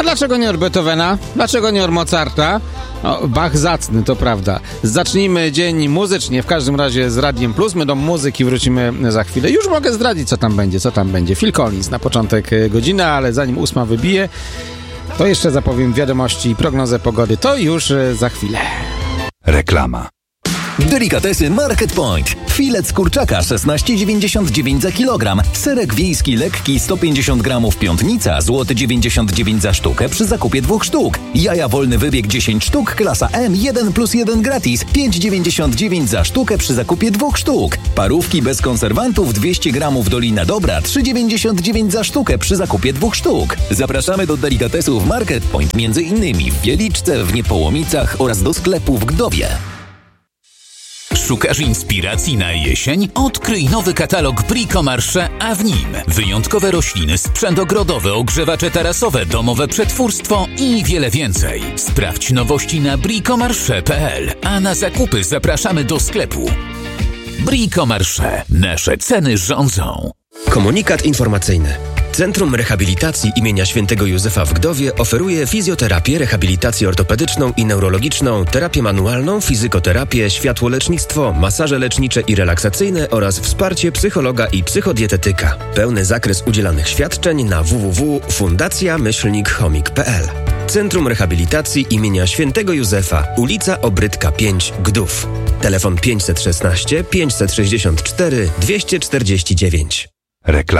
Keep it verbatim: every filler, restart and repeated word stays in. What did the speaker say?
dlaczego nie od Beethovena? Dlaczego nie od Mozarta? No, Bach zacny, to prawda. Zacznijmy dzień muzycznie, w każdym razie z Radiem Plus. My do muzyki wrócimy za chwilę. Już mogę zdradzić, co tam będzie, co tam będzie. Phil Collins na początek godziny, ale zanim ósma wybije, to jeszcze zapowiem wiadomości i prognozę pogody. To już za chwilę. Reklama. Delikatesy Market Point. Filet z kurczaka szesnaście dziewięćdziesiąt dziewięć za kilogram. Serek wiejski lekki sto pięćdziesiąt gramów piątnica, złoty dziewięćdziesiąt dziewięć za sztukę przy zakupie dwóch sztuk. Jaja wolny wybieg dziesięć sztuk, klasa M, jeden plus jeden gratis, pięć dziewięćdziesiąt dziewięć za sztukę przy zakupie dwóch sztuk. Parówki bez konserwantów dwieście gramów Dolina Dobra, trzy dziewięćdziesiąt dziewięć za sztukę przy zakupie dwóch sztuk. Zapraszamy do delikatesów Market Point, między innymi w Wieliczce, w Niepołomicach oraz do sklepu w Gdowie. Szukasz inspiracji na jesień? Odkryj nowy katalog Bricomarché, a w nim wyjątkowe rośliny, sprzęt ogrodowy, ogrzewacze tarasowe, domowe przetwórstwo i wiele więcej. Sprawdź nowości na bricomarché kropka p l, a na zakupy zapraszamy do sklepu. Bricomarché. Nasze ceny rządzą. Komunikat informacyjny. Centrum Rehabilitacji imienia Świętego Józefa w Gdowie oferuje fizjoterapię, rehabilitację ortopedyczną i neurologiczną, terapię manualną, fizykoterapię, światłolecznictwo, masaże lecznicze i relaksacyjne oraz wsparcie psychologa i psychodietetyka. Pełny zakres udzielanych świadczeń na w w w kropka fundacja myślnik chomik kropka p l. Centrum Rehabilitacji imienia Świętego Józefa, ulica Obrytka pięć, Gdów. Telefon pięćset szesnaście pięćset sześćdziesiąt cztery dwieście czterdzieści dziewięć. Reklama.